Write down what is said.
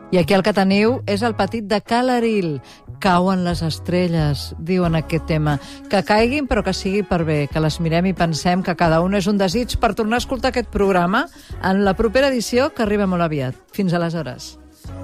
I aquí el que teniu és el petit de Calaril. Cauen les estrelles, diuen aquest tema. Que caiguin, però que sigui per bé, que les mirem i pensem que cada un és un desig per tornar a escoltar aquest programa en la propera edició, que arriba molt aviat. Fins aleshores.